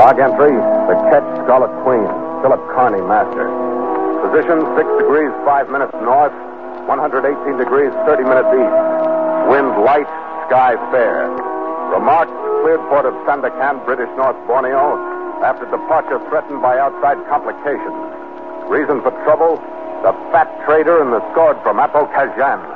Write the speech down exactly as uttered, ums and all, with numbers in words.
Log entry, the Ketch Scarlet Queen, Philip Carney, master. Position, six degrees, five minutes north, one hundred eighteen degrees, thirty minutes east. Wind light, sky fair. Remarks, cleared port of Sandakan, British North Borneo, after departure threatened by outside complications. Reason for trouble, the fat trader and the sword from Apo Kajam.